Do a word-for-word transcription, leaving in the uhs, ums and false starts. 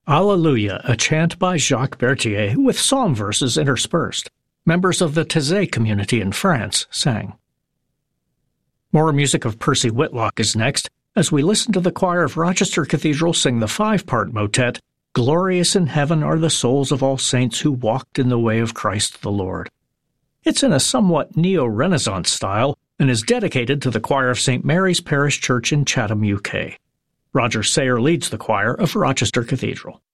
Alleluia, a chant by Jacques Berthier with psalm verses interspersed. Members of the Taizé community in France sang. More music of Percy Whitlock is next, as we listen to the choir of Rochester Cathedral sing the five-part motet, Glorious in Heaven are the souls of all saints who walked in the way of Christ the Lord. It's in a somewhat neo-Renaissance style and is dedicated to the choir of Saint Mary's Parish Church in Chatham, U K. Roger Sayer leads the choir of Rochester Cathedral.